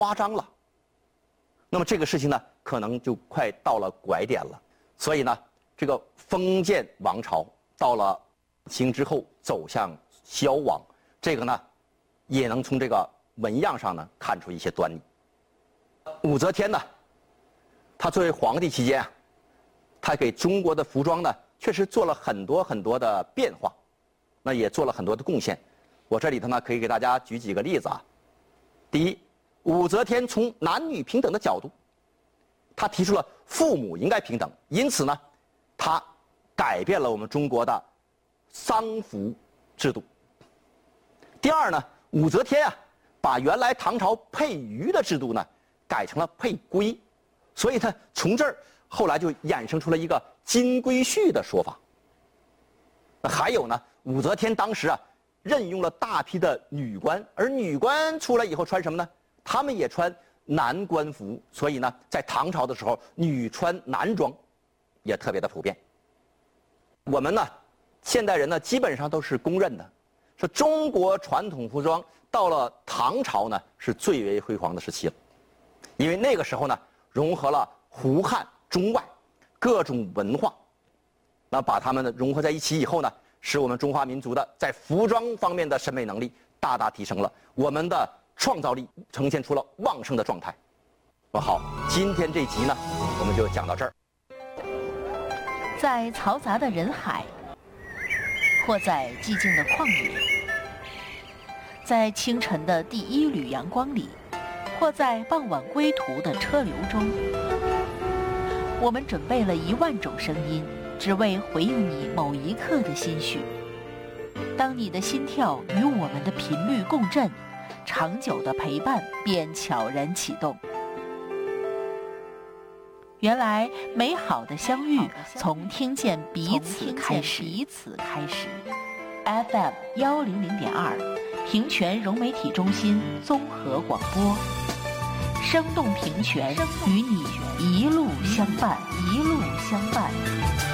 夸张了。那么这个事情呢，可能就快到了拐点了。所以呢，这个封建王朝到了清之后走向消亡，这个呢，也能从这个纹样上呢看出一些端倪。武则天呢，她作为皇帝期间啊，她给中国的服装呢，确实做了很多很多的变化，那也做了很多的贡献。我这里头呢，可以给大家举几个例子啊。第一，武则天从男女平等的角度，她提出了父母应该平等，因此呢，她改变了我们中国的丧服制度。第二呢，武则天啊，把原来唐朝配鱼的制度呢，改成了配龟，所以呢，从这儿后来就衍生出了一个金龟婿的说法。还有呢，武则天当时啊，任用了大批的女官，而女官出来以后穿什么呢？她们也穿男官服，所以呢，在唐朝的时候，女穿男装也特别的普遍。我们呢，现代人呢，基本上都是公认的，说中国传统服装到了唐朝呢，是最为辉煌的时期了，因为那个时候呢，融合了胡汉中外各种文化，那把它们呢融合在一起以后呢，使我们中华民族的在服装方面的审美能力大大提升了，我们的创造力呈现出了旺盛的状态。好，今天这集呢，我们就讲到这儿。 在嘈杂的人海，或在寂静的旷野，在清晨的第一缕阳光里，或在傍晚归途的车流中，我们准备了10000种声音，只为回应你某一刻的心绪。当你的心跳与我们的频率共振，长久的陪伴便悄然启动。原来美好的相遇从听见彼此开始。FM 100.2，平泉融媒体中心综合广播，生动平泉，与你一路相伴。